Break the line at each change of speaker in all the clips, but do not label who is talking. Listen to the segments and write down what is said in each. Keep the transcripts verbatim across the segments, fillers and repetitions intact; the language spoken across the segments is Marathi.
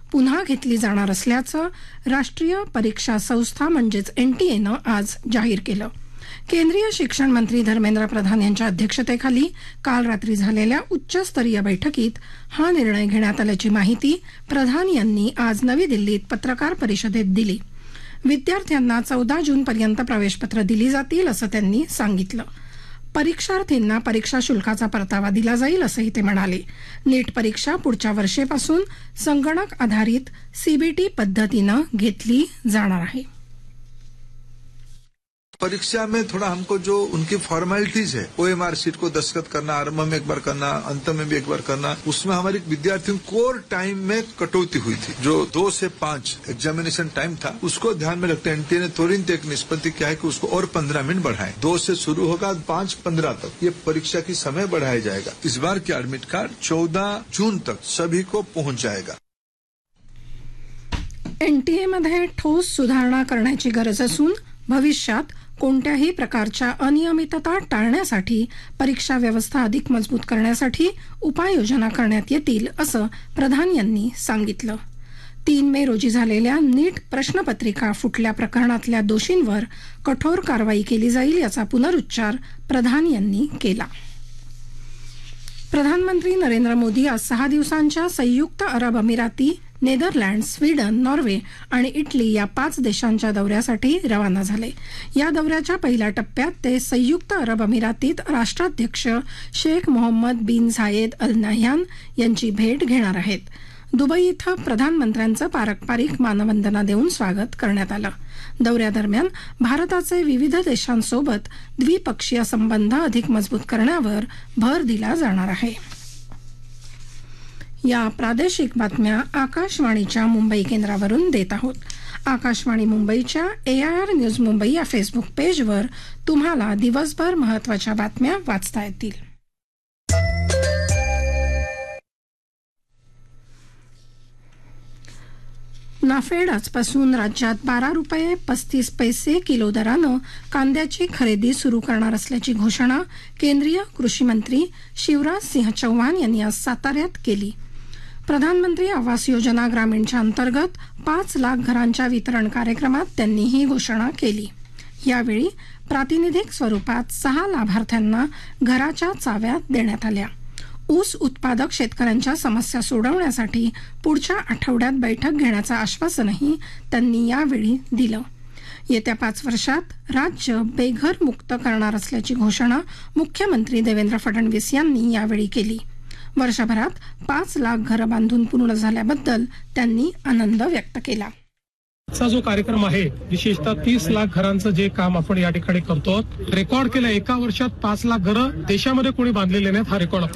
पुन्हा घेतली जाणार असल्याचं राष्ट्रीय परीक्षा संस्था म्हणजेच एनटीएनं आज जाहीर केलं. केंद्रीय शिक्षण मंत्री धर्मेंद्र प्रधान यांच्या अध्यक्षतेखाली काल रात्री झालेल्या उच्चस्तरीय बैठकीत हा निर्णय घेण्यात आल्याची माहिती प्रधान यांनी आज नवी दिल्लीत पत्रकार परिषदेत दिली. विद्यार्थ्यांना चौदा जूनपर्यंत प्रवेशपत्र दिली जातील असं त्यांनी सांगितलं. परीक्षार्थींना परीक्षा शुल्काचा परतावा दिला जाईल असंही ते म्हणाले. नीट परीक्षा पुढच्या वर्षीपासून संगणक आधारित सीबीटी पद्धतीनं घेतली जाणार आहे.
परीक्षा में थोड़ा हमको जो उनकी फॉर्मेलिटीज है, ओएमआर शीट को दस्तखत करना, आरंभ में एक बार करना, अंत में भी एक बार करना, उसमें हमारी विद्यार्थियों कोर टाइम में कटौती हुई थी. जो दो से पांच एग्जामिनेशन टाइम था उसको ध्यान में रखते एनटीए ने तुरंत एक निष्पत्ति किया है कि उसको और पंद्रह मिनट बढ़ाएं. दो से शुरू होगा, पांच पंद्रह तक ये परीक्षा की समय बढ़ाया जाएगा. इस बार की एडमिट कार्ड चौदह जून तक सभी को पहुंच जाएगा.
एनटीएमध्ये ठोस सुधारणा करण्याची गरज असून भविष्यात कोणत्याही प्रकारच्या अनियमितता टाळण्यासाठी परीक्षा व्यवस्था अधिक मजबूत करण्यासाठी उपाययोजना करण्यात येतील असं प्रधान यांनी सांगितलं. तीन मे रोजी झालेल्या नीट प्रश्नपत्रिका फुटल्या प्रकरणातल्या दोषींवर कठोर कारवाई केली जाईल याचा पुनरुच्चार प्रधान यांनी केला. प्रधानमंत्री नरेंद्र मोदी आज सहा दिवसांच्या संयुक्त अरब अमिराती, नेदरलँड, स्वीडन, नॉर्वे आणि इटली या पाच देशांच्या दौऱ्यासाठी रवाना झाले. या दौऱ्याच्या पहिल्या टप्प्यात ते संयुक्त अरब अमिरातीत राष्ट्राध्यक्ष शेख मोहम्मद बिन झायेद अल नाह्यान यांची भेट घेणार आहेत. दुबई इथं प्रधानमंत्र्यांचं पारंपरिक मानवंदना देऊन स्वागत करण्यात आलं. दौऱ्यादरम्यान भारताचे विविध देशांसोबत द्विपक्षीय संबंध अधिक मजबूत करण्यावर भर दिला जाणार आहे. या प्रादेशिक बातम्या आकाशवाणीच्या मुंबई केंद्रावरून देत आहोत. आकाशवाणी मुंबईच्या एआयआर न्यूज मुंबई या फेसबुक पेजवर तुम्हाला दिवसभर महत्त्वाच्या बातम्या वाचता येतील. नाफेड आजपासून राज्यात बारा रुपये पस्तीस पैसे किलो दरानं कांद्याची खरेदी सुरू करणार असल्याची घोषणा केंद्रीय कृषी मंत्री शिवराज सिंह चौहान यांनी आज साताऱ्यात केली. प्रधानमंत्री आवास योजना ग्रामीणच्या अंतर्गत पाच लाख घरांच्या वितरण कार्यक्रमात त्यांनी ही घोषणा केली. यावेळी प्रातिनिधिक स्वरूपात सहा लाभार्थ्यांना घराच्या चाव्या देण्यात आल्या. ऊस उत्पादक शेतकऱ्यांच्या समस्या सोडवण्यासाठी पुढच्या आठवड्यात बैठक घेण्याचं आश्वासनही त्यांनी यावेळी दिलं. येत्या पाच वर्षात राज्य बेघर मुक्त करणार असल्याची घोषणा मुख्यमंत्री देवेंद्र फडणवीस यांनी यावेळी केली. वर्षभरात पाच लाख घरं बांधून पूर्ण झाल्याबद्दल त्यांनी आनंद व्यक्त केला.
आजचा जो कार्यक्रम आहे विशेषतः तीस लाख घरांचं जे काम आपण या ठिकाणी करतो, रेकॉर्ड केलं. एका वर्षात पाच लाख घरं देशामध्ये कोणी बांधलेले नाहीत, हा रेकॉर्ड.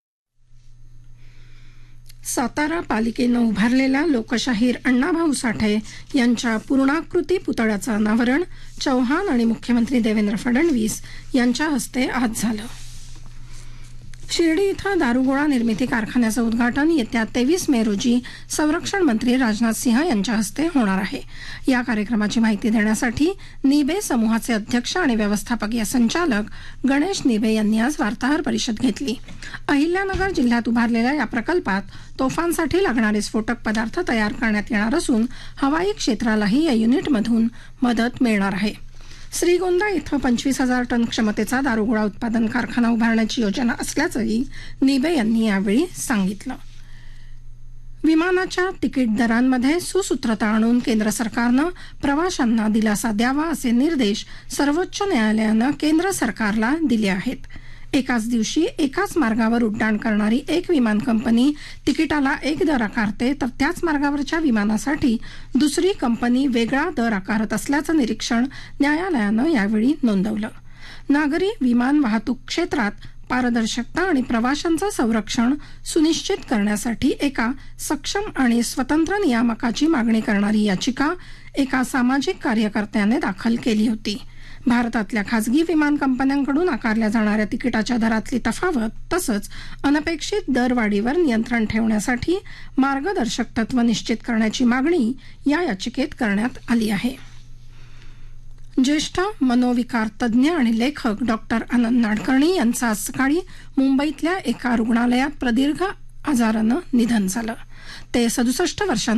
सातारा पालिकेनं उभारलेल्या लोकशाहीर अण्णाभाऊ साठे यांच्या पूर्णाकृती पुतळ्याचं अनावरण चौहान आणि मुख्यमंत्री देवेंद्र फडणवीस यांच्या हस्ते आज झालं. शिर्डी इथं दारुगोळा निर्मिती कारखान्याचं उद्घाटन येत्या तेवीस मे रोजी संरक्षण मंत्री राजनाथ सिंह यांच्या हस्ते होणार आहे. या कार्यक्रमाची माहिती देण्यासाठी निबे समूहाचे अध्यक्ष आणि व्यवस्थापकीय संचालक गणेश निबे यांनी आज वार्ताहर परिषद घेतली. अहिल्यानगर जिल्ह्यात उभारलेल्या या प्रकल्पात तोफांसाठी लागणारे स्फोटक पदार्थ तयार करण्यात येणार असून हवाई क्षेत्रालाही या युनिटमधून मदत मिळणार आहे. श्रीगोंदा इथं पंचवीस हजार टन क्षमतेचा दारुगोळा उत्पादन कारखाना उभारण्याची योजना असल्याचंही निबे यांनी यावेळी सांगितलं. विमानाच्या तिकीट दरांमध्ये सुसूत्रता आणून केंद्र सरकारनं प्रवाशांना दिलासा द्यावा असे निर्देश सर्वोच्च न्यायालयानं केंद्र सरकारला दिले आहेत. एकाच दिवशी एकाच मार्गावर उड्डाण करणारी एक विमान कंपनी तिकिटाला एक दर आकारते, तर त्याच मार्गावरच्या विमानासाठी दुसरी कंपनी वेगळा दर आकारत असल्याचं निरीक्षण न्यायालयानं यावेळी नोंदवलं. नागरी विमान वाहतूक क्षेत्रात पारदर्शकता आणि प्रवाशांचं संरक्षण सुनिश्चित करण्यासाठी एका सक्षम आणि स्वतंत्र नियामकाची मागणी करणारी याचिका एका सामाजिक कार्यकर्त्याने दाखल केली होती. भारतातल्या खासगी विमान कंपन्यांकडून आकारल्या जाणाऱ्या तिकिटाच्या दरातली तफावत तसंच अनपेक्षित दरवाढीवर नियंत्रण ठेवण्यासाठी मार्गदर्शक तत्व निश्चित करण्याची मागणी या याचिकेत करण्यात आली आहे. ज्येष्ठ मनोविकार तज्ज्ञ आणि लेखक डॉक्टर आनंद नाडकर्णी यांचं आज सकाळी मुंबईतल्या एका रुग्णालयात प्रदीर्घ आजारानं निधन झालं. ते सदुसष्ट वर्षांचे